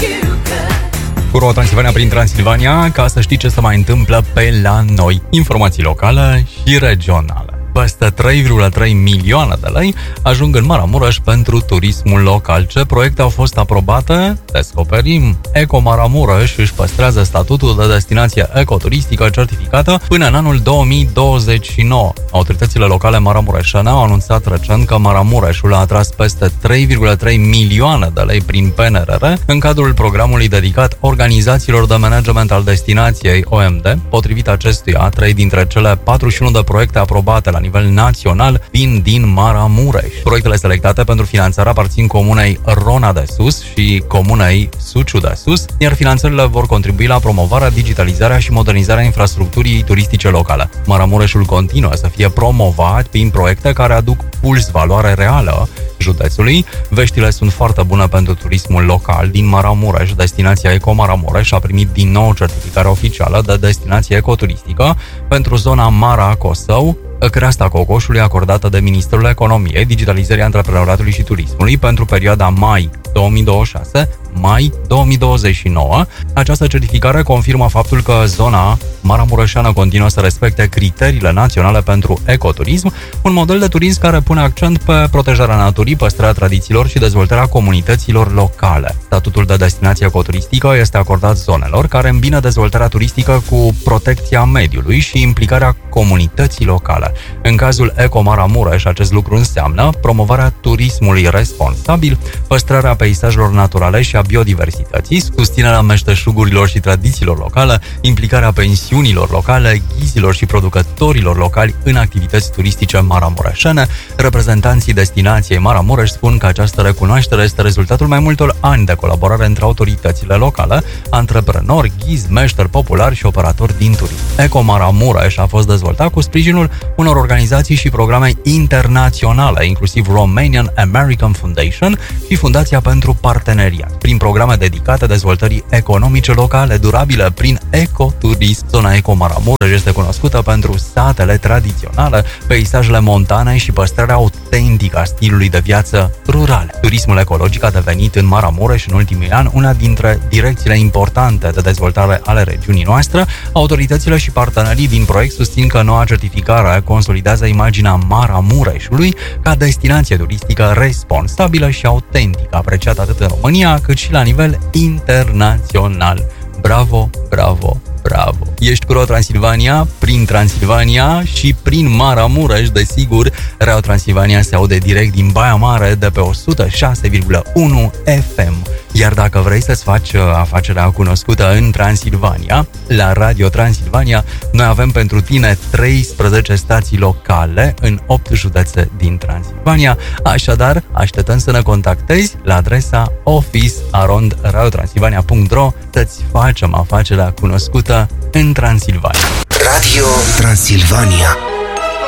Cu Transilvania prin Transilvania, ca să știi ce se mai întâmplă pe la noi. Informații locale și regionale. Peste 3,3 milioane de lei ajung în Maramureș pentru turismul local. Ce proiecte au fost aprobate? Descoperim. Eco Maramureș își păstrează statutul de destinație ecoturistică certificată până în anul 2029. Autoritățile locale maramureșene au anunțat recent că Maramureșul a atras peste 3,3 milioane de lei prin PNRR în cadrul programului dedicat organizațiilor de management al destinației OMD. Potrivit acestuia, 3 dintre cele 41 de proiecte aprobate la nivel național vin din Maramureș. Proiectele selectate pentru finanțare aparțin comunei Rona de Sus și comunei Suciu de Sus, iar finanțările vor contribui la promovarea, digitalizarea și modernizarea infrastructurii turistice locale. Maramureșul continuă să fie promovat prin proiecte care aduc plus valoare reală județului. Veștile sunt foarte bune pentru turismul local din Maramureș. Destinația Eco Maramureș a primit din nou certificarea oficială de destinație ecoturistică pentru zona Mara Cosău, creasta cocoșului acordată de Ministerul Economiei, Digitalizării Antreprenoriatului și Turismului pentru perioada mai 2026-mai 2029. Această certificare confirmă faptul că zona maramureșeană continuă să respecte criteriile naționale pentru ecoturism, un model de turism care pune accent pe protejarea naturii, păstrarea tradițiilor și dezvoltarea comunităților locale. Statutul de destinație ecoturistică este acordat zonelor care îmbină dezvoltarea turistică cu protecția mediului și implicarea comunității locale. În cazul Eco Maramureș, acest lucru înseamnă promovarea turismului responsabil, păstrarea peisajelor naturale și a biodiversității, susținerea meșteșugurilor și tradițiilor locale, implicarea pensiunilor locale, ghizilor și producătorilor locali în activități turistice maramureșene. Reprezentanții destinației Maramureș spun că această recunoaștere este rezultatul mai multor ani de colaborare între autoritățile locale, antreprenori, ghizi, meșteri populari și operatori din turism. Eco Maramureș a fost dezvoltat cu sprijinul unor organizații și programe internaționale, inclusiv Romanian American Foundation și Fundația pentru Parteneriat, prin programe dedicate dezvoltării economice locale durabile prin ecoturism. Zona Eco Maramureș este cunoscută pentru satele tradiționale, peisajele montane și păstrarea autentică a stilului de viață rurale. Turismul ecologic a devenit în Maramureș în ultimii ani una dintre direcțiile importante de dezvoltare ale regiunii noastre. Autoritățile și partenerii din proiect susțin că noua certificare consolidează imaginea Maramureșului ca destinație turistică responsabilă și autentică, apreciată atât în România cât și la nivel internațional. Bravo, bravo, bravo! Ești cu Transilvania, prin Transilvania și prin Maramureș, desigur. Radio Transilvania se aude direct din Baia Mare de pe 106,1 FM. Iar dacă vrei să-ți faci afacerea cunoscută în Transilvania, la Radio Transilvania, noi avem pentru tine 13 stații locale în 8 județe din Transilvania. Așadar, așteptăm să ne contactezi la adresa office@radiotransilvania.ro să-ți facem afacerea cunoscută în Transilvania. Radio Transilvania.